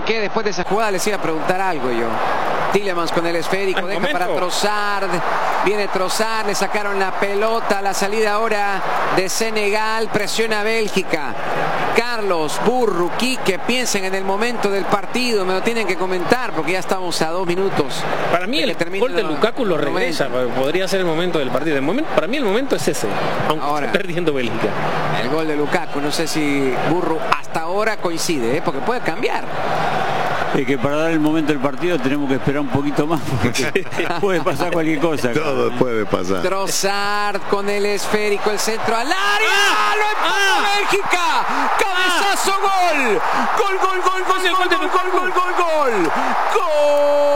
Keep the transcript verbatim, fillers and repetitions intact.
que después de esa jugada les iba a preguntar algo yo. Tielemans con el esférico, deja para Trossard, viene Trossard, le sacaron la pelota, la salida ahora de Senegal, presiona a Bélgica. Carlos, Burru, Quique, piensen en el momento del partido, me lo tienen que comentar porque ya estamos a dos minutos. Para mí el gol de Lukaku lo regresa, podría ser el momento del partido. El momento, para mí el momento es ese, aunque ahora, esté perdiendo Bélgica. El gol de Lukaku, no sé si Burru hasta ahora coincide, ¿eh? Porque puede cambiar. Es que para dar el momento del partido tenemos que esperar un poquito más porque puede pasar cualquier cosa. Todo puede pasar. Trossard con el esférico, el centro al área. ¡Ah! ¡Lo empató ah, Bélgica! ¡Cabezazo! ¡Gol! ¡Gol, gol, gol, gol, gol, gol, gol, gol, gol, gol! ¡Gol!